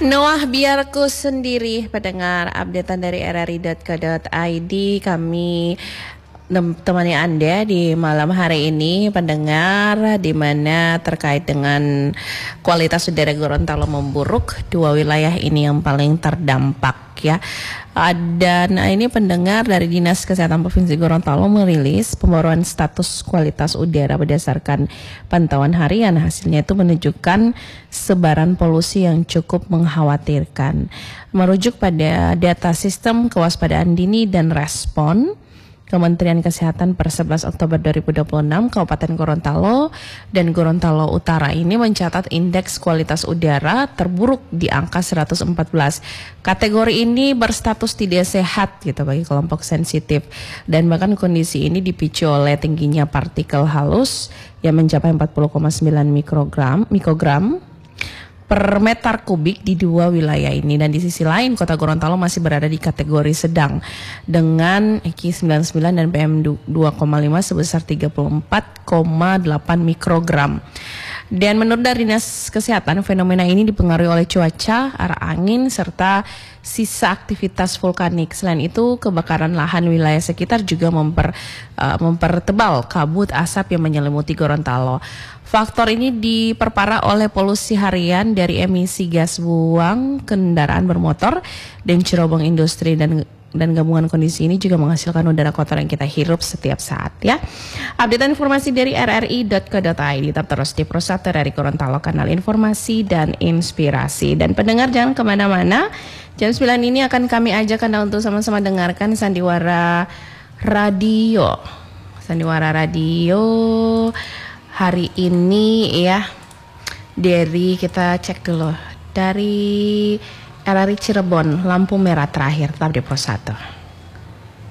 Noah biarku sendiri, pendengar updatean dari rri.co.id. Kami temani Anda di malam hari ini, pendengar, di mana terkait dengan kualitas udara Gorontalo memburuk, dua wilayah ini yang paling terdampak ya. Dan ini pendengar dari Dinas Kesehatan Provinsi Gorontalo merilis pembaruan status kualitas udara berdasarkan pantauan harian. Hasilnya itu menunjukkan sebaran polusi yang cukup mengkhawatirkan. Merujuk pada data sistem kewaspadaan dini dan respon Kementerian Kesehatan per 11 Oktober 2026, Kabupaten Gorontalo dan Gorontalo Utara ini mencatat indeks kualitas udara terburuk di angka 114. Kategori ini berstatus tidak sehat gitu bagi kelompok sensitif, dan bahkan kondisi ini dipicu oleh tingginya partikel halus yang mencapai 40,9 mikrogram per meter kubik di dua wilayah ini. Dan di sisi lain, Kota Gorontalo masih berada di kategori sedang dengan EQ 99 dan PM2,5 sebesar 34,8 mikrogram. Dan menurut dari Dinas Kesehatan, fenomena ini dipengaruhi oleh cuaca, arah angin, serta sisa aktivitas vulkanik. Selain itu, kebakaran lahan wilayah sekitar juga mempertebal kabut asap yang menyelimuti Gorontalo. Faktor ini diperparah oleh polusi harian dari emisi gas buang kendaraan bermotor dan cerobong industri, dan gabungan kondisi ini juga menghasilkan udara kotor yang kita hirup setiap saat ya. Update informasi dari rri.co.id. Tetap terus di Pro1 RRI Gorontalo, kanal informasi dan inspirasi. Dan pendengar jangan kemana-mana. Jam 9 ini akan kami ajak Anda untuk sama-sama dengarkan Sandiwara Radio. Sandiwara Radio hari ini ya, dari kita cek dulu dari RRI Cirebon, lampu merah terakhir, tetap di Pro1.